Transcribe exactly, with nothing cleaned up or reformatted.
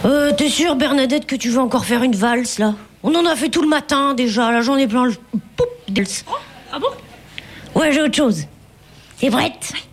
Euh, t'es sûre, Bernadette, que tu veux encore faire une valse, là? On en a fait tout le matin, déjà, la journée plein... Poup, Oh, ah bon? Ouais, j'ai autre chose. T'es prête?